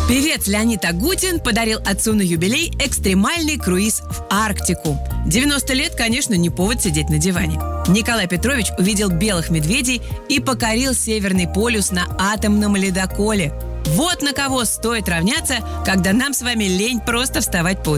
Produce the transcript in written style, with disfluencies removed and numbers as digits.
Певец Леонид Агутин подарил отцу на юбилей экстремальный круиз в Арктику. 90 лет, конечно, не повод сидеть на диване. Николай Петрович увидел белых медведей и покорил Северный полюс на атомном ледоколе. Вот на кого стоит равняться, когда нам с вами лень просто вставать по утрам.